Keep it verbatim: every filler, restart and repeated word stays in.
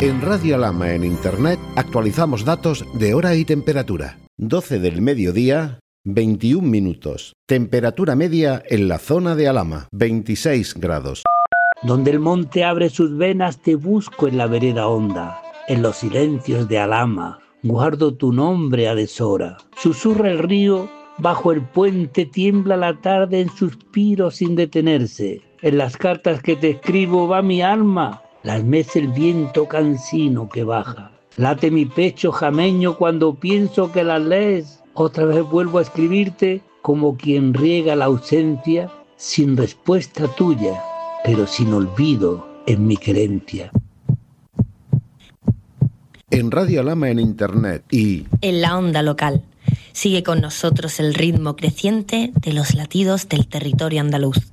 En Radio Alhama en Internet actualizamos datos de hora y temperatura. doce del mediodía, veintiún minutos. Temperatura media en la zona de Alhama, veintiséis grados. Donde el monte abre sus venas te busco en la vereda honda. En los silencios de Alhama guardo tu nombre a deshora. Susurra el río, bajo el puente tiembla la tarde en suspiros sin detenerse. En las cartas que te escribo va mi alma, las mece el viento cansino que baja. Late mi pecho jameño cuando pienso que las lees. Otra vez vuelvo a escribirte como quien riega la ausencia, sin respuesta tuya, pero sin olvido en mi querencia. En Radio Alhama en Internet y en la onda local. Sigue con nosotros el ritmo creciente de los latidos del territorio andaluz.